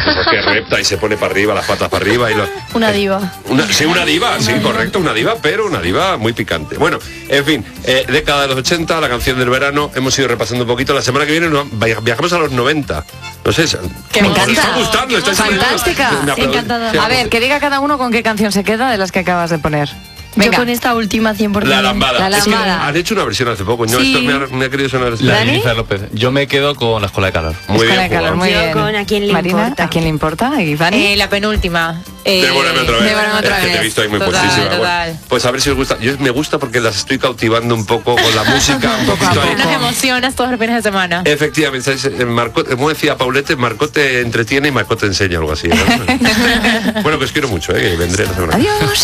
porque repta y se pone para arriba, las patas para arriba. Una diva. Una diva, sí, correcto, una diva, pero una diva muy picante. Bueno, en fin, década de los 80, la canción del verano, hemos ido repasando un poquito. La semana que viene viajamos a los 90. No sé, que me encanta. Está gustando, está fantástica. Encantada. A ver, que diga cada uno con qué canción se queda de las que acabas de poner. Venga. Yo con esta última 100%. La lambada. La lambada. Es que han hecho una versión hace poco. Sí. Esto me ha querido sonar. La de Jennifer López. Yo me quedo con la Escuela de Calor. Muy bien Escuela de Calor, muy Yo bien. con ¿A quién le Marina, importa? ¿a quién le importa? ¿Y Vani? La penúltima. Devórame otra vez. Devórame otra Es que vez. te he visto ahí muy Total, puestísima. total. Bueno, pues a ver si os gusta. Yo me gusta porque las estoy cautivando un poco con la música. un poquito ahí. Nos emocionas todos los fines de semana. Efectivamente, como decía Paulette, Marcó te entretiene y Marcó te enseña, algo así, ¿no? Bueno, que os quiero mucho, que vendré la semana. Adiós.